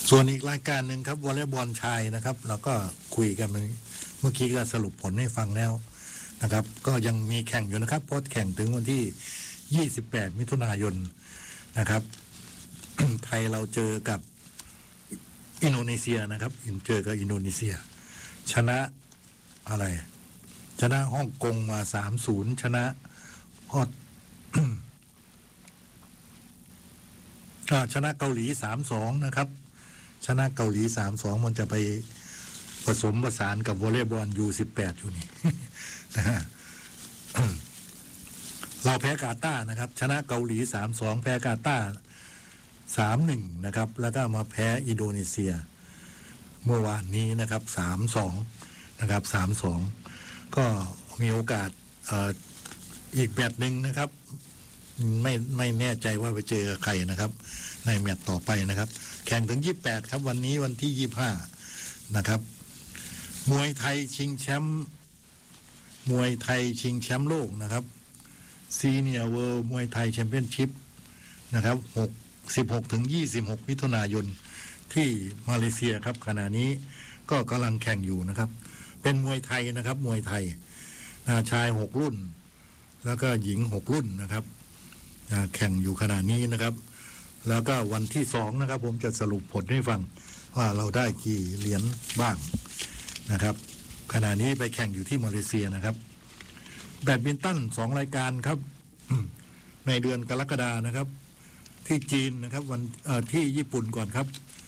ส่วนอีกรายการหนึ่งครับวอลเลย์บอลชายนะครับเราก็คุยกันเมื่อกี้ก็สรุปผลให้ฟังแล้วนะครับก็ยังมีแข่งอยู่นะครับเพราะแข่งถึงวันที่28มิถุนายนนะครับ ไทยเราเจอกับอินโดนีเซียนะครับเจอกับอินโดนีเซียชนะอะไรชนะฮ่องกงมา 3-0 ชนะฮอด ชนะเกาหลี 3-2 นะครับชนะเกาหลี 3-2 มันจะไปผสมผสานกับวอลเลย์บอล U18 อยู่นี่ นะฮะ เราแพ้กาตาร์นะครับชนะเกาหลี 3-2 แพ้กาตาร์ 3-1 นะครับแล้วก็มาแพ้อินโดนีเซียเมื่อวานนี้นะครับ 3-2 นะครับ 3-2 ก็มีโอกาสอีกแมตช์หนึ่งนะครับไม่แน่ใจว่าไปเจอใครนะครับในแมตช์ต่อไปนะครับแข่งถึง28ครับวันนี้วันที่25นะครับมวยไทยชิงแชมป์โลกนะครับซีเนียร์เวิลด์มวยไทยแชมเปี้ยนชิพนะครับ16 ถึง 26 มิถุนายนที่มาเลเซียครับขณะนี้ก็กำลังแข่งอยู่นะครับเป็นมวยไทยนะครับมวยไทยชาย6รุ่นแล้วก็หญิง6รุ่นนะครับแข่งอยู่ขณะนี้นะครับแล้วก็วันที่2นะครับผมจะสรุปผลให้ฟังว่าเราได้กี่เหรียญบ้างนะครับขณะนี้ไปแข่งอยู่ที่มาเลเซียนะครับแบดมินตัน2รายการครับ ในเดือนกรกฎานะครับที่จีนนะครับวันที่ญี่ปุ่นก่อนครับ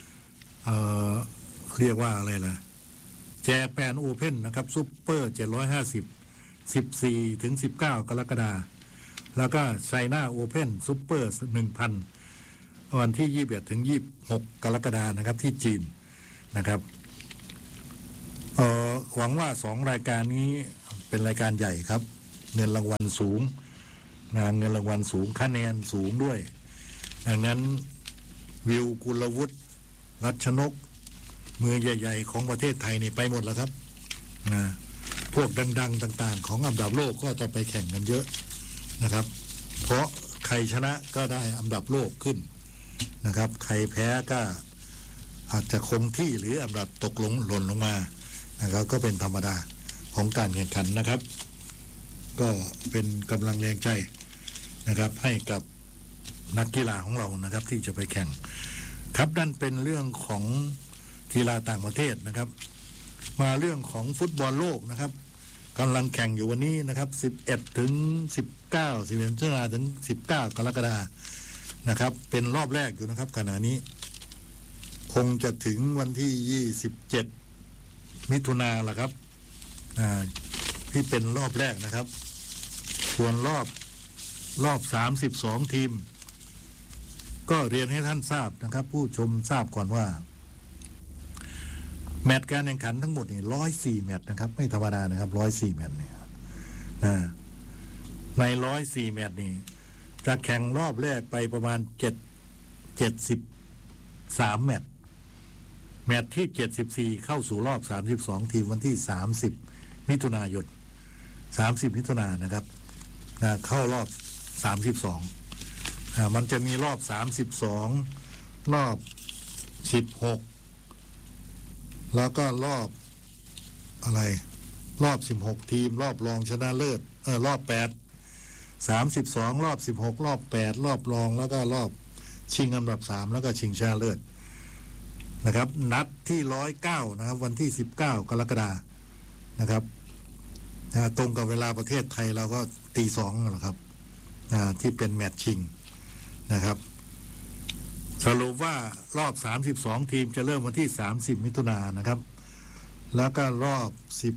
เรียกว่าอะไรล่ะแจแปนโอเพ่นนะครับซุปเปอร์750 14 ถึง 19 กรกฎาคมแล้วก็ไชน่าโอเพ่นซุปเปอร์ 1,000 วันที่21 ถึง 26 กรกฎาคมนะครับที่จีนนะครับหวังว่า2รายการนี้เป็นรายการใหญ่ครับเงินรางวัลสูงเงินรางวัลสูงคะแนนสูงด้วยดังนั้นวิวกุลวุฒิรัชนกมือใหญ่ๆของประเทศไทยนี่ไปหมดแล้วครับพวกดังๆต่างๆของอันดับโลกก็จะไปแข่งกันเยอะนะครับเพราะใครชนะก็ได้อันดับโลกขึ้นนะครับใครแพ้ก็อาจจะคงที่หรืออันดับตกหล่นลงมานะครับก็เป็นธรรมดาของการแข่งขันนะครับก็เป็นกำลังแรงใจนะครับให้กับนักกีฬาของเรานะครับที่จะไปแข่งครับนั่นเป็นเรื่องของกีฬาต่างประเทศนะครับมาเรื่องของฟุตบอลโลกนะครับกำลังแข่งอยู่วันนี้นะครับ11 ถึง 19 11 ถึง 19 กรกฎาคมนะครับเป็นรอบแรกอยู่นะครับขณะนี้คงจะถึงวันที่27มิถุนายนละครับที่เป็นรอบแรกนะครับส่วนรอบ32ทีมก็เรียนให้ท่านทราบนะครับผู้ชมทราบก่อนว่าแมตช์การแข่งขันทั้งหมดนี่104แมตช์นะครับไม่ธรรมดานะครับ104แมตช์เนี่ยใน104แมตช์นี่จะแข่งรอบแรกไปประมาณ73แมตช์ที่74เข้าสู่รอบ32ทีมวันที่30มิถุนายนนะครับเข้ารอบ32มันจะมีรอบ32รอบ16แล้วก็รอบอะไรรอบ16ทีมรอบรองชนะเลิศรอบ8 32รอบ16รอบ8รอบรองแล้วก็รอบชิงอันดับ3แล้วก็ชิงชนะเลิศนะครับนัดที่109นะครับวันที่19กรกฎาคมนะครับตรงกับเวลาประเทศไทยเราก็ตี2นั่นแหละครับที่เป็นแมตช์ชิงนะครับสรุปว่ารอบ32ทีมจะเริ่มวันที่30มิถุนายนนะครับแล้วก็รอบ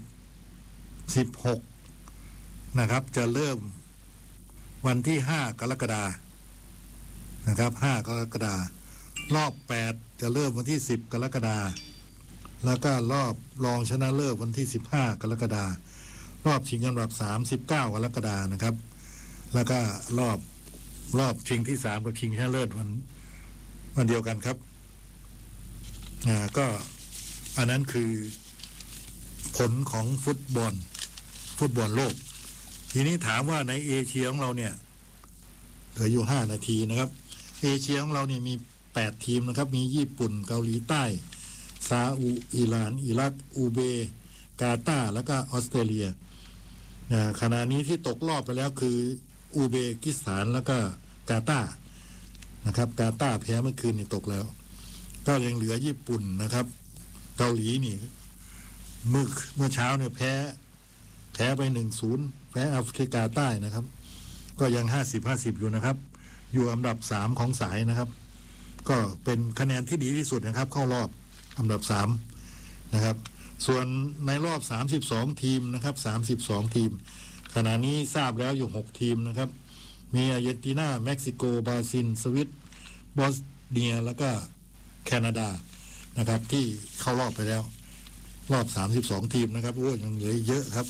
16นะครับจะเริ่มวันที่5กรกฎาคมนะครับ5กรกฎาคมรอบ8จะเริ่มวันที่10กรกฎาคมแล้วก็รอบรองชนะเลิศวันที่15กรกฎาคมรอบชิงอันดับ39กรกฎาคมนะครับแล้วก็รอบชิงที่3กับชิงชนะเลิศวันเดียวกันครับก็อันนั้นคือผลของฟุตบอลโลกทีนี้ถามว่าในเอเชียของเราเนี่ยเหลืออยู่5นาทีนะครับเอเชียของเราเนี่ยมี 8ทีมนะครับมีญี่ปุ่นเกาหลีใต้ซาอุอิหร่านอิรักอูเบกาตาร์แล้วก็ออสเตรเลียขณะนี้ที่ตกรอบไปแล้วคืออูเบกิสถานแล้วก็กาตาร์นะครับกาตาร์แพ้เมื่อคืนนี่ตกแล้วก็ยังเหลือญี่ปุ่นนะครับเกาหลีนี่เมื่อเช้าเนี่ยแพ้ไป1-0แพ้แอฟริกาใต้นะครับก็ยัง50-50อยู่นะครับอยู่อันดับ3ของสายนะครับก็เป็นคะแนนที่ดีที่สุดนะครับเข้ารอบอันดับ3นะครับส่วนในรอบ32ทีมนะครับ32ทีมขณะนี้ทราบแล้วอยู่6ทีมนะครับมีอาร์เจนตินาเม็กซิโกบราซิลสวิตบอสเนียแล้วก็แคนาดานะครับที่เข้ารอบไปแล้วรอบ32ทีมนะครับโอ้ยังเหลือเยอะครับ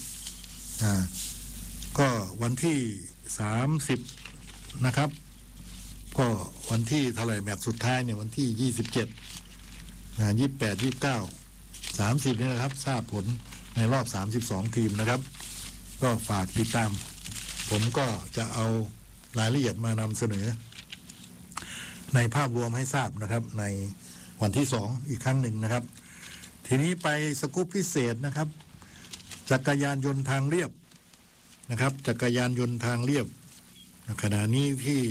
ก็วันที่30นะครับก็วันที่เท่าไหร่แมตช์สุดท้ายเนี่ยวันที่27 28 29 30นี่นะครับทราบผลในรอบ32ทีมนะครับก็ฝากติดตามผมก็จะเอารายละเอียดมานำเสนอในภาพรวมให้ทราบนะครับในวันที่2อีกครั้งหนึ่งนะครับทีนี้ไปสกู๊ปพิเศษนะครับจักรยานยนต์ทางเรียบนะครับจักรยานยนต์ทางเรียบขณะนี้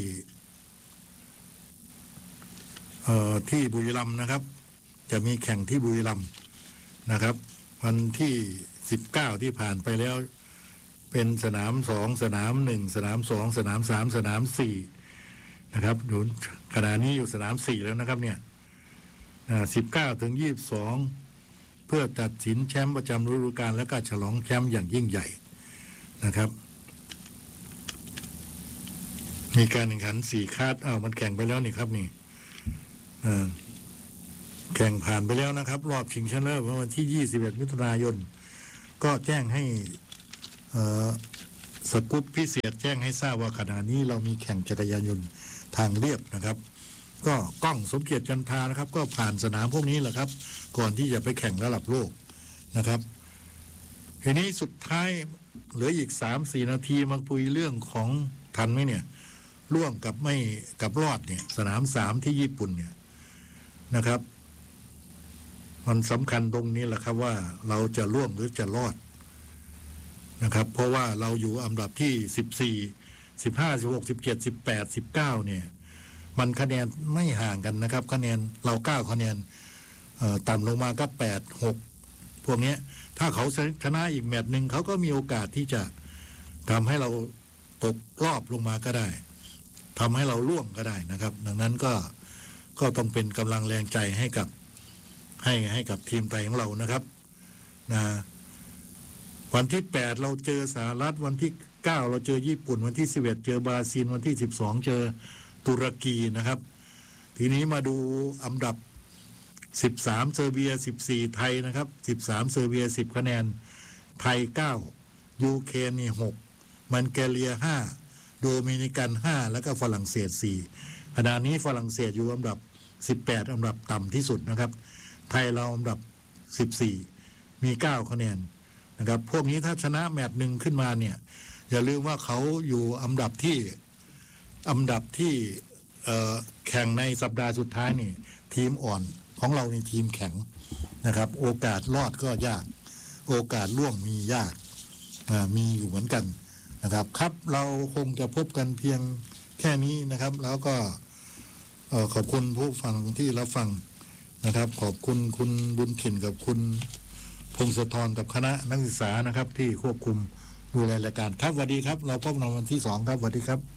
ที่บุรีรัมย์นะครับจะมีแข่งที่บุรีรัมย์นะครับวันที่19ที่ผ่านไปแล้วเป็นสนาม2สนาม1สนาม2สนาม3สนาม4นะครับดูขณะนี้อยู่สนาม4แล้วนะครับเนี่ย19ถึง22เพื่อตัดสินแชมป์ประจำฤดูกาลและก็ฉลองแชมป์อย่างยิ่งใหญ่นะครับมีการแข่งขัน4คาดมันแข่งไปแล้วนี่ครับนี่แข่งผ่านไปแล้วนะครับรอบชิงชนะเลิศวันที่21มิถุนายนก็แจ้งให้สกู๊ปพิเศษแจ้งให้ทราบว่าขณะนี้เรามีแข่งจักรยานยนต์ทางเรียบนะครับก็ก้องสมเกียรติจันทรานะครับก็ผ่านสนามพวกนี้แหละครับก่อนที่จะไปแข่งระดับโลกนะครับทีนี้สุดท้ายเหลืออีก 3-4 นาทีมาคุยเรื่องของทันไหมเนี่ยร่วงกับไม่กับรอดเนี่ยสนาม3ที่ญี่ปุ่นเนี่ยนะครับมันสำคัญตรงนี้แหละครับว่าเราจะร่วงหรือจะรอดนะครับเพราะว่าเราอยู่อันดับที่14 15 16 17 18 19เนี่ยมันคะแนนไม่ห่างกันนะครับคะแนนเรา9คะแนนต่ำลงมาก็8 6พวกนี้ถ้าเขาชนะอีกแมตช์หนึ่งเขาก็มีโอกาสที่จะทำให้เราตกรอบลงมาก็ได้ทำให้เราล่วงก็ได้นะครับดังนั้นก็ต้องเป็นกำลังแรงใจให้กับทีมไทยของเรานะครับนะวันที่8เราเจอสหรัฐวันที่9เราเจอญี่ปุ่นวันที่11เจอบราซิลวันที่12เจอตุรกีนะครับทีนี้มาดูอันดับ13เซอร์เบีย14ไทยนะครับ13เซอร์เบีย10คะแนนไทย9ยูเครนนี่6มันแกเรีย5โดมินิกัน5แล้วก็ฝรั่งเศส4ขณะนี้ฝรั่งเศสอยู่อันดับ18อันดับต่ำที่สุดนะครับไทยเราอันดับ14มี9คะแนนนะครับพวกนี้ถ้าชนะแมตช์หนึ่งขึ้นมาเนี่ยอย่าลืมว่าเขาอยู่อันดับที่แข่งในสัปดาห์สุดท้ายนี่ทีมอ่อนของเราในทีมแข็งนะครับโอกาสรอดก็ยากโอกาสล่วงมียากมีอยู่เหมือนกันนะครับครับเราคงจะพบกันเพียงแค่นี้นะครับแล้วก็ขอบคุณผู้ฟังที่รับฟังนะครับขอบคุณคุณบุญถิ่นกับคุณพงศธรกับคณะนักศึกษานะครับที่ควบคุมดูแลรายการครับสวัสดีครับเราพบกันวันที่2ครับสวัสดีครับ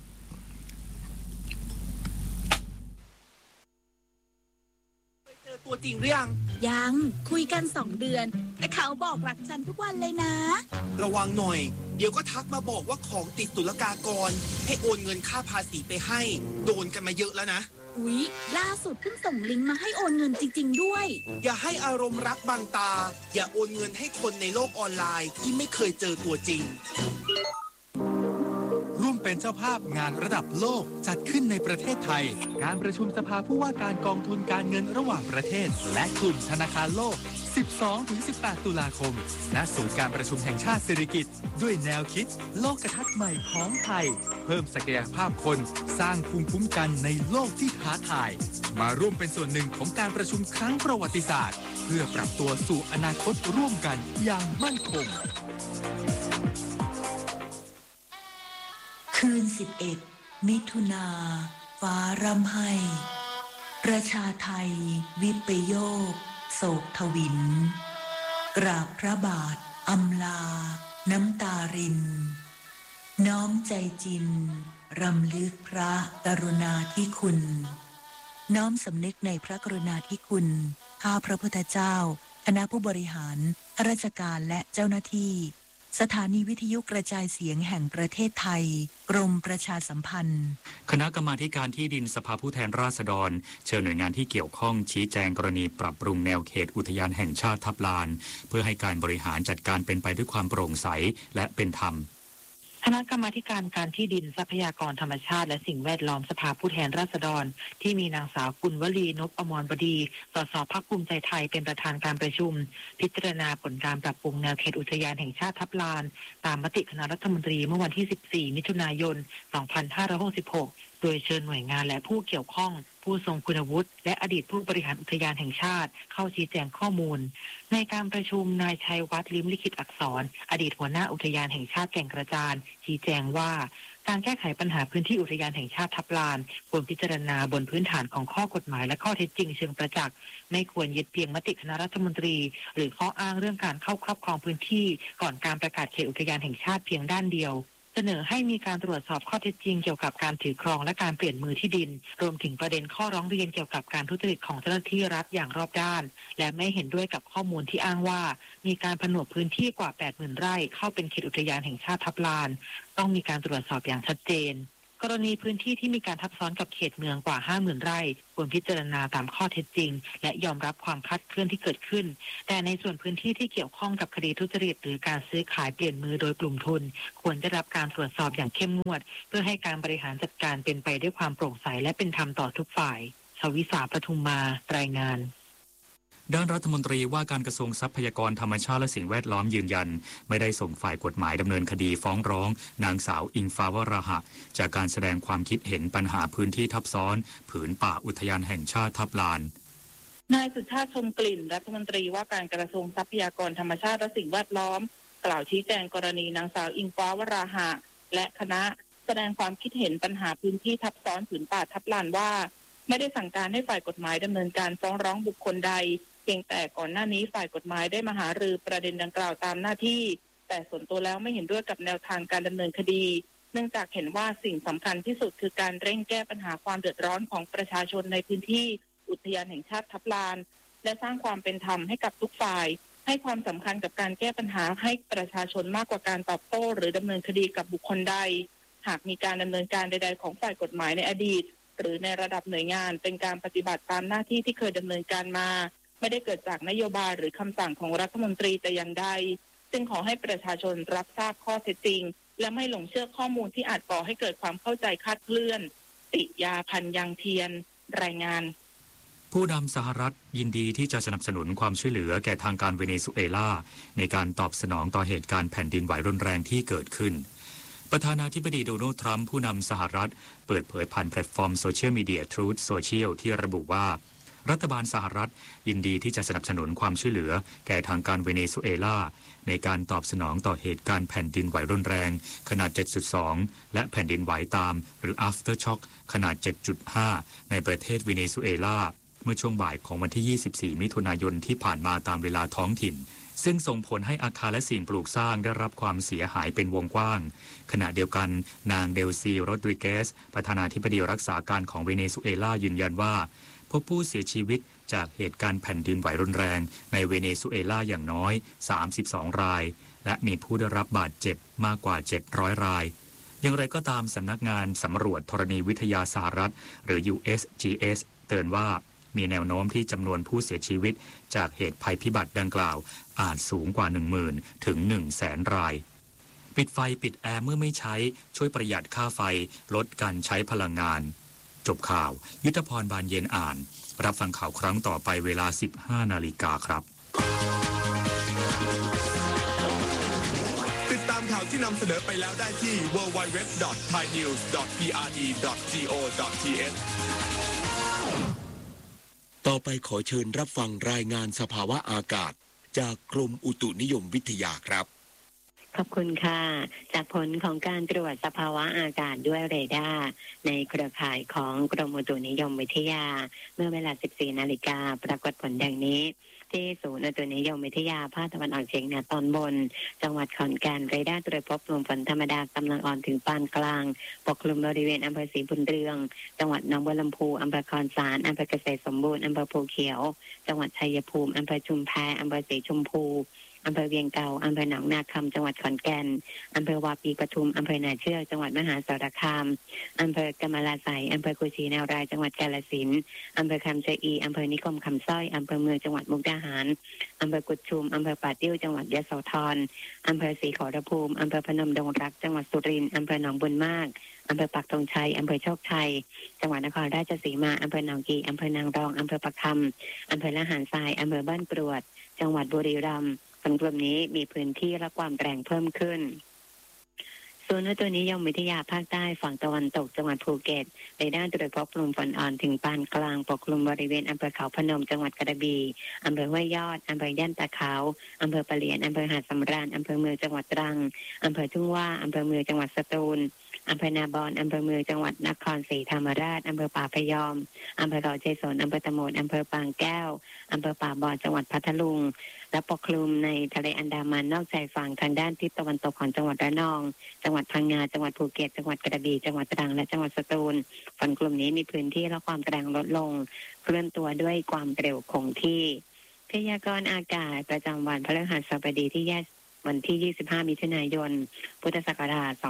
เจอตัวจริงหรือยังคุยกัน2 เดือนแต่เขาบอกรักฉันทุกวันเลยนะระวังหน่อยเดี๋ยวก็ทักมาบอกว่าของติดศุลกากรให้โอนเงินค่าภาษีไปให้โดนกันมาเยอะแล้วนะอุ๊ยล่าสุดเพิ่งส่งลิงก์มาให้โอนเงินจริงๆด้วยอย่าให้อารมณ์รักบังตาอย่าโอนเงินให้คนในโลกออนไลน์ที่ไม่เคยเจอตัวจริงร่วมเป็นเจ้าภาพงานระดับโลกจัดขึ้นในประเทศไทยการประชุมสภาผู้ว่าการกองทุนการเงินระหว่างประเทศและกลุ่มธนาคารโลก 12-18 ตุลาคมณศูนย์การประชุมแห่งชาติสิริกิติ์ด้วยแนวคิดโลกทัศน์ใหม่ของไทยเพิ่มศักยภาพคนสร้างภูมิคุ้มกันในโลกที่ท้าทายมาร่วมเป็นส่วนหนึ่งของการประชุมครั้งประวัติศาสตร์เพื่อปรับตัวสู่อนาคตร่วมกันอย่างมั่นคงคืน11 มิถุนาฟ้าร่ำไห้ประชาไทยวิปโยคโศกทวินกราบพระบาทอำลาน้ำตารินน้อมใจจินรำลึกพระกรุณาธิคุณน้อมสำนึกในพระกรุณาธิคุณข้าพระพุทธเจ้าคณะผู้บริหารข้าราชการและเจ้าหน้าที่สถานีวิทยุกระจายเสียงแห่งประเทศไทยกรมประชาสัมพันธ์คณะกรรมาการที่ดินสภาผู้แทนราษฎรเชิญหน่วยงานที่เกี่ยวข้องชี้แจงกรณีปรับปรุงแนวเขตอุทยานแห่งชาติทับลานเพื่อให้การบริหารจัดการเป็นไปด้วยความโปร่งใสและเป็นธรรมคณะกรรมาการการที่ดินทรัพยากรธรรมชาติและสิ่งแวดล้อมสภาผู้แทนราษฎรที่มีนางสาวกุลวลีนพอมรบดีสสพรรคภูมิใจไทยเป็นประธานการประชุมพิจารณาผลการปรับปรุงแนวเขตอุทยานแห่งชาติทับลานตามมติคณะรัฐมนตรีเมื่อวันที่ 14 มิถุนายน 2566 โดยเชิญหน่วยงานและผู้เกี่ยวข้องผู้ทรงคุณวุฒิและอดีตผู้บริหารอุทยานแห่งชาติเข้าชี้แจงข้อมูลในการประชุมนายชัยวัฒน์ลิ้มลิขิตอักษรอดีตหัวหน้าอุทยานแห่งชาติแก่งกระจานชี้แจงว่าการแก้ไขปัญหาพื้นที่อุทยานแห่งชาติทับลานควรพิจารณาบนพื้นฐานของข้อกฎหมายและข้อเท็จจริงเชิงประจักษ์ไม่ควรยึดเพียงมติคณะรัฐมนตรีหรือข้ออ้างเรื่องการเข้าครอบครองพื้นที่ก่อนการประกาศเขตอุทยานแห่งชาติเพียงด้านเดียวเสนอให้มีการตรวจสอบข้อเท็จจริงเกี่ยวกับการถือครองและการเปลี่ยนมือที่ดินรวมถึงประเด็นข้อร้องเรียนเกี่ยวกับการทุจริตของเจ้าหน้าที่รัฐอย่างรอบด้านและไม่เห็นด้วยกับข้อมูลที่อ้างว่ามีการผนวกพื้นที่กว่า 80,000 ไร่เข้าเป็นเขตอุทยานแห่งชาติทับลานต้องมีการตรวจสอบอย่างชัดเจนกรณีพื้นที่ที่มีการทับซ้อนกับเขตเมืองกว่า 50,000 ไร่ควรพิจารณาตามข้อเท็จจริงและยอมรับความคลาดเคลื่อนที่เกิดขึ้นแต่ในส่วนพื้นที่ที่เกี่ยวข้องกับคดีทุจริตหรือการซื้อขายเปลี่ยนมือโดยกลุ่มทุนควรได้รับการตรวจสอบอย่างเข้มงวดเพื่อให้การบริหารจัดการเป็นไปด้วยความโปร่งใสและเป็นธรรมต่อทุกฝ่ายชวิสาปทุมมารายงานด้านรัฐมนตรีว่าการกระทรวงทรัพยากรธรรมชาติและสิ่งแวดล้อมยืนยันไม่ได้ส่งฝ่ายกฎหมายดำเนินคดีฟ้องร้องนางสาวอิงฟ้าวราหะจากการแสดงความคิดเห็นปัญหาพื้นที่ทับซ้อนผืนป่าอุทยานแห่งชาติทับลานนายสุชาติชมกลิ่นรัฐมนตรีว่าการกระทรวงทรัพยากรธรรมชาติและสิ่งแวดล้อมกล่าวชี้แจงกรณีนางสาวอิงฟ้าวราหะและคณะแสดงความคิดเห็นปัญหาพื้นที่ทับซ้อนผืนป่าทับลานว่าไม่ได้สั่งการให้ฝ่ายกฎหมายดำเนินการฟ้องร้องบุคคลใดเพียงแต่ก่อนหน้านี้ฝ่ายกฎหมายได้มาหารือประเด็นดังกล่าวตามหน้าที่แต่ส่วนตัวแล้วไม่เห็นด้วยกับแนวทางการดำเนินคดีเนื่องจากเห็นว่าสิ่งสำคัญที่สุดคือการเร่งแก้ปัญหาความเดือดร้อนของประชาชนในพื้นที่อุทยานแห่งชาติทับลานและสร้างความเป็นธรรมให้กับทุกฝ่ายให้ความสำคัญกับการแก้ปัญหาให้ประชาชนมากกว่าการตอบโต้หรือดำเนินคดีกับบุคคลใดหากมีการดำเนินการใดๆของฝ่ายกฎหมายในอดีตหรือในระดับหน่วยงานเป็นการปฏิบัติตามหน้าที่ที่เคยดำเนินการมาไม่ได้เกิดจากนโยบายหรือคำสั่งของรัฐมนตรีแต่อย่างใดจึงขอให้ประชาชนรับทราบข้อเท็จจริงและไม่หลงเชื่อข้อมูลที่อาจก่อให้เกิดความเข้าใจคลาดเคลื่อนติยาพันธ์ยังเทียนรายงานผู้นำสหรัฐยินดีที่จะสนับสนุนความช่วยเหลือแก่ทางการเวเนซุเอลาในการตอบสนองต่อเหตุการณ์แผ่นดินไหวรุนแรงที่เกิดขึ้นประธานาธิบดีโดนัลด์ทรัมป์ผู้นำสหรัฐเปิดเผยผ่านแพลตฟอร์มโซเชียลมีเดีย Truth Social ที่ระบุว่ารัฐบาลสหรัฐยินดีที่จะสนับสนุนความช่วยเหลือแก่ทางการเวเนซุเอลาในการตอบสนองต่อเหตุการณ์แผ่นดินไหวรุนแรงขนาด 7.2 และแผ่นดินไหวตามหรือ Aftershock ขนาด 7.5 ในประเทศเวเนซุเอลาเมื่อช่วงบ่ายของวันที่ 24 มิถุนายนที่ผ่านมาตามเวลาท้องถิ่นซึ่งส่งผลให้อาคารและสิ่งปลูกสร้างได้รับความเสียหายเป็นวงกว้างขณะเดียวกันนางเดลซีโรดริเกสประธานาธิบดีรักษาการของเวเนซุเอลายืนยันว่าพบผู้เสียชีวิตจากเหตุการณ์แผ่นดินไหวรุนแรงในเวเนซุเอลาอย่างน้อย32รายและมีผู้ได้รับบาดเจ็บมากกว่า700รายอย่างไรก็ตามสำนักงานสำรวจธรณีวิทยาสหรัฐหรือ USGS เตือนว่ามีแนวโน้มที่จำนวนผู้เสียชีวิตจากเหตุภัยพิบัติดังกล่าวอาจสูงกว่า 10,000 ถึง 100,000 รายปิดไฟปิดแอร์เมื่อไม่ใช้ช่วยประหยัดค่าไฟลดการใช้พลังงานจบข่าวยุทธพรบานเย็นอ่านรับฟังข่าวครั้งต่อไปเวลา 15 นาฬิกาครับติดตามข่าวที่นำเสนอไปแล้วได้ที่ www.thainews.pre.go.th ต่อไปขอเชิญรับฟังรายงานสภาวะอากาศจากกรมอุตุนิยมวิทยาครับขอบคุณค่ะจากผลของการตรวจสภาวะอากาศด้วยเรดาร์ในเครือข่ายของกรมอุตุนิยมวิทยาเมื่อเวลา 14 นาฬิกาปรากฏผลดังนี้ที่ศูนย์อุตุนิยมวิทยาภาคตะวันออกเฉียงเหนือตอนบนจังหวัดขอนแก่นเรดาร์ตรวจพบกลุ่มฝนธรรมดากำลังอ่อนถึงปานกลางปกคลุมบริเวณอำเภอศรีบุญเรืองจังหวัดหนองบัวลำพูอำเภอคอนสารอำเภอเกษตรสมบูรณ์อำเภอภูเขียวจังหวัดชัยภูมิอำเภอชุมแพอำเภอศรีชมพูอำเภอเวียงเก่าอำเภอหนองนาคำจังหวัดขอนแก่นอำเภอวาปีปทุมอำเภอนาเชือกจังหวัดมหาสารคามอำเภอกำมะลาไสอำเภอกุชินารายจังหวัดกาฬสินธุ์อำเภอคำชะอีอำเภอนิคมคำสร้อยอำเภอเมืองจังหวัดมุกดาหารอำเภอกุดชุมอำเภอป่าติ้วจังหวัดยโสธรอำเภอศรีขอรภูมิอำเภอพนมดงรักจังหวัดสุรินทร์อำเภอหนองบุญมากอำเภอปักธงชัยอำเภอโชคชัยจังหวัดนครราชสีมาอำเภอหนองกีอำเภอนางรองอำเภอประคำอำเภอละหารทรายอำเภอบ้านกรวดจังหวัดบุรีรัมย์ฝั่งกลุ่มนี้มีพื้นที่และความแรงเพิ่มขึ้นศูนย์อุตุนิยมวิทยาภาคใต้ฝั่งตะวันตกจังหวัดภูเก็ตเรดาร์ตรวจพบกลุ่มฝนอ่อนถึงปานกลางปกคลุมบริเวณอำเภอเขาพนมจังหวัดกระบี่อำเภอห้วยยอดอำเภอย่านตาขาวอำเภอปะเหลียนอำเภอหาดสำราญอำเภอเมืองจังหวัดตรังอำเภอทุ่งว่าอำเภอเมืองจังหวัดสตูลอำเภอนาบอนอำเภอเมืองจังหวัดนครศรีธรรมราชอำเภอป่าพยอมอำเภอเขาชัยสนอำเภอตะโหมดอำเภอปางแก้วอำเภอป่าบอนจังหวัดพัทลุงและปกคลุมในทะเลอันดามันนอกชายฝั่งทางด้านทิศตะวันตกของจังหวัดระนองจังหวัดพังงาจังหวัดภูเก็ตจังหวัดกระบี่จังหวัดตรังและจังหวัดสตูลฝนกลุ่มนี้มีพื้นที่และความแรงลดลงเคลื่อนตัวด้วยความเร็วคงที่พยากรณ์อากาศประจำวันพฤหัสบดีที่วันที่ 25 มิถุนายน พุทธศักราช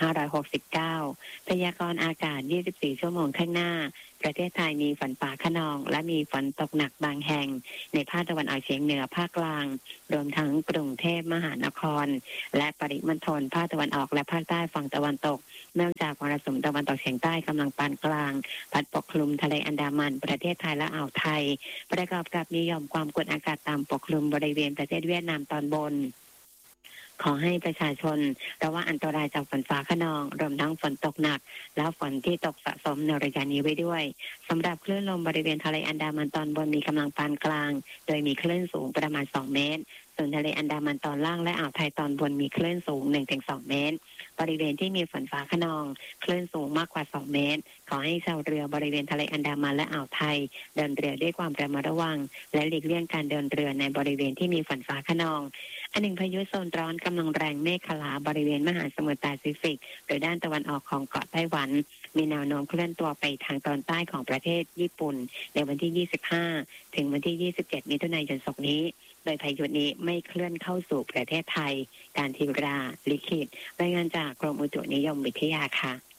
2569 พยากรณ์อากาศ 24 ชั่วโมงข้างหน้าประเทศไทยมีฝนฟ้าคะนองและมีฝนตกหนักบางแห่งในภาคตะวันออกเฉียงเหนือภาคกลางรวมทั้งกรุงเทพมหานครและปริมณฑลภาคตะวันออกและภาคใต้ฝั่งตะวันตกเนื่องจากมรสุมตะวันตกเฉียงใต้กำลังปานกลางพัดปกคลุมทะเลอันดามันประเทศไทยและอ่าวไทยประกอบกับมีหย่อมความกดอากาศต่ำปกคลุมบริเวณประเทศเวียดนามตอนบนขอให้ประชาชนระวังอันตรายจากฝนฟ้าคะนองรวมทั้งฝนตกหนักและฝนที่ตกสะสมในระยะนี้ไว้ด้วยสำหรับคลื่นลมบริเวณทะเลอันดามันตอนบนมีกำลังปานกลางโดยมีคลื่นสูงประมาณ2 เมตรส่วนทะเลอันดามันตอนล่างและอ่าวไทยตอนบนมีคลื่นสูง 1-2 เมตรบริเวณที่มีฝนฟ้าคะนองคลื่นสูงมากกว่า2 เมตรขอให้ชาวเรือบริเวณทะเลอันดามันและอ่าวไทยเดินเรือด้วยความระมัดระวังและหลีกเลี่ยงการเดินเรือในบริเวณที่มีฝนฟ้าคะนองอันหนึ่งพายุโซนร้อนกำลังแรงเมฆขลาบริเวณมหาสมุทรแปซิฟิกโดยด้านตะวันออกของเกาะไต้หวันมีแนวโน้มเคลื่อนตัวไปทางตอนใต้ของประเทศญี่ปุ่นในวันที่ 25 ถึงวันที่ 27 มิถุนายนศกนี้โดยพายุนี้ไม่เคลื่อนเข้าสู่ประเทศไทยการทีราลิขิตรายงานจากกรมอุตุนิยมวิทยาค่ะ